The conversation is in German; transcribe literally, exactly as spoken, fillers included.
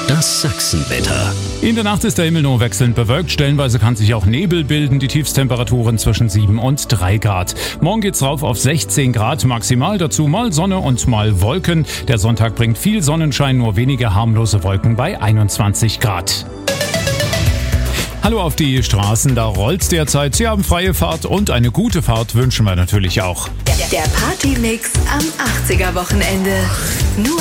Das Sachsenwetter. In der Nacht ist der Himmel nur wechselnd bewölkt. Stellenweise kann sich auch Nebel bilden. Die Tiefstemperaturen zwischen sieben und drei Grad. Morgen geht's rauf auf sechzehn Grad maximal. Dazu mal Sonne und mal Wolken. Der Sonntag bringt viel Sonnenschein, nur wenige harmlose Wolken bei einundzwanzig Grad. Hallo auf die Straßen, da rollt's derzeit. Sie haben freie Fahrt und eine gute Fahrt wünschen wir natürlich auch. Der Partymix am achtziger Wochenende. Nur